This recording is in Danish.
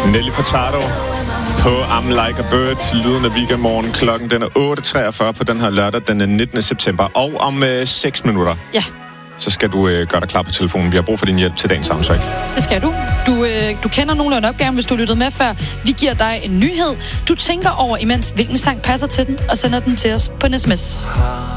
Nelly Furtado på I'm Like a Bird. Lyden af weekendmorgen. Klokken den er 8.43 på den her lørdag, den 19. september. Og om 6 minutter, så skal du gøre dig klar på telefonen. Vi har brug for din hjælp til dagens soundtrack. Det skal du. Du kender nogenlunde opgaven, hvis du lyttede med før. Vi giver dig en nyhed. Du tænker over imens, hvilken sang passer til den, og sender den til os på en sms.